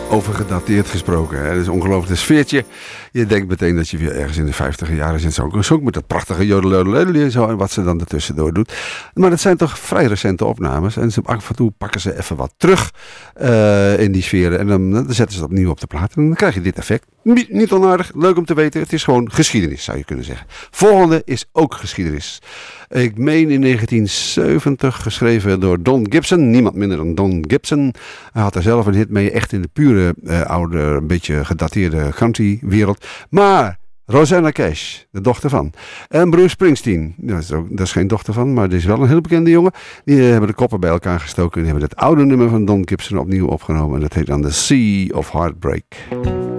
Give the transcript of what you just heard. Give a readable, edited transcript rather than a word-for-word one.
Over gedateerd gesproken. Hè? Dat is ongelooflijk. Het sfeertje. Je denkt meteen dat je weer ergens in de 50 jaren zit. Zo met dat prachtige jodeleudeleudelie zo en wat ze dan ertussendoor doet. Maar dat zijn toch vrij recente opnames. En af en toe pakken ze even wat terug in die sferen. En dan zetten ze het opnieuw op de plaat. En dan krijg je dit effect. Niet onaardig. Leuk om te weten. Het is gewoon geschiedenis, zou je kunnen zeggen. Volgende is ook geschiedenis. Ik meen in 1970 geschreven door Don Gibson. Niemand minder dan Don Gibson. Hij had er zelf een hit mee. Echt in de pure, oude, een beetje gedateerde country-wereld. Maar Rosanna Cash, de dochter van. En Bruce Springsteen. Dat is geen dochter van, maar dit is wel een heel bekende jongen. Die hebben de koppen bij elkaar gestoken. En hebben het oude nummer van Don Gibson opnieuw opgenomen. En dat heet dan The Sea of Heartbreak.